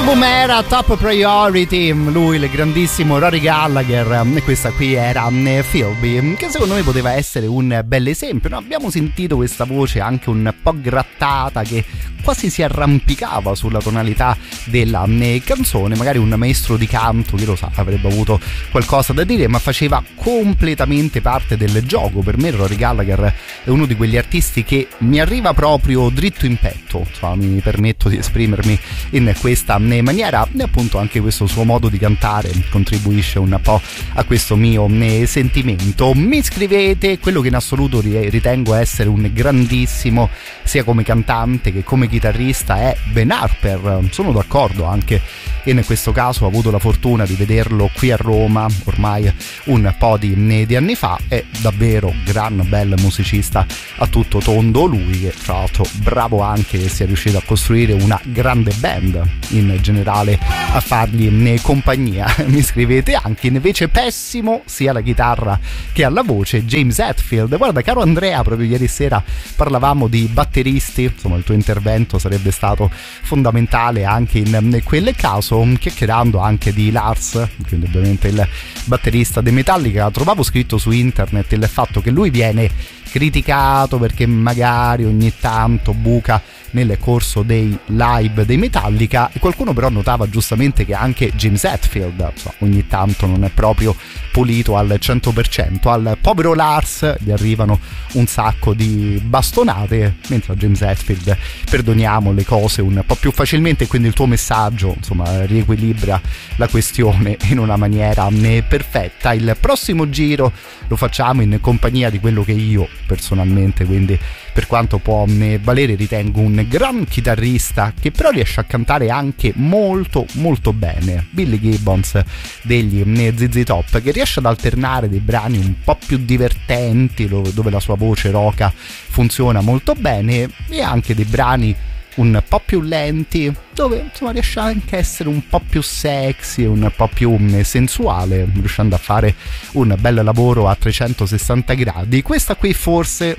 L'album era Top Priority, lui il grandissimo Rory Gallagher, e questa qui era Philby, che secondo me poteva essere un bel esempio, no? Abbiamo sentito questa voce anche un po' grattata che quasi si arrampicava sulla tonalità della canzone. Magari un maestro di canto, chi lo sa, avrebbe avuto qualcosa da dire, ma faceva completamente parte del gioco. Per me Rory Gallagher è uno di quegli artisti che mi arriva proprio dritto in petto, insomma, mi permetto di esprimermi in questa maniera, e appunto anche questo suo modo di cantare contribuisce un po' a questo mio sentimento. Mi scrivete, quello che in assoluto ritengo essere un grandissimo sia come cantante che come chitarrista è Ben Harper. Sono d'accordo, anche in questo caso ho avuto la fortuna di vederlo qui a Roma ormai un po' di anni fa. È davvero gran bel musicista a tutto tondo lui, che tra l'altro bravo anche che sia riuscito a costruire una grande band in generale a fargli compagnia. Mi scrivete anche invece pessimo sia alla chitarra che alla voce James Hetfield. Guarda caro Andrea, proprio ieri sera parlavamo di batteristi, insomma il tuo intervento sarebbe stato fondamentale anche in quel caso, chiacchierando anche di Lars, quindi ovviamente il batterista dei Metallica. Trovavo scritto su internet il fatto che lui viene criticato perché magari ogni tanto buca nel corso dei live dei Metallica, e qualcuno però notava giustamente che anche James Hetfield ogni tanto non è proprio pulito al 100%. Al povero Lars gli arrivano un sacco di bastonate, mentre a James Hetfield perdoniamo le cose un po' più facilmente, quindi il tuo messaggio insomma riequilibra la questione in una maniera perfetta. Il prossimo giro lo facciamo in compagnia di quello che io personalmente, quindi per quanto può valere, ritengo un gran chitarrista che però riesce a cantare anche molto molto bene, Billy Gibbons degli ZZ Top, che riesce ad alternare dei brani un po' più divertenti dove la sua voce roca funziona molto bene, e anche dei brani un po' più lenti dove insomma riesce anche a essere un po' più sexy, un po' più sensuale, riuscendo a fare un bel lavoro a 360 gradi. Questa qui forse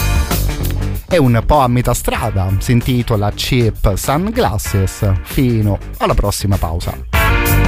è un po' a metà strada, si intitola Cheap Sunglasses. Fino alla prossima pausa.